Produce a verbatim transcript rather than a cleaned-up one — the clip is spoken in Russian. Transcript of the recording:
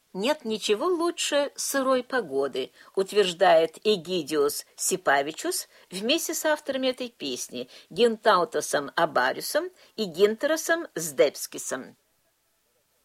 Нет ничего лучше сырой погоды, утверждает Эгидиус Сипавичус вместе с авторами этой песни Гинтаутасом Абариусом и Гинтеросом Сдебскисом.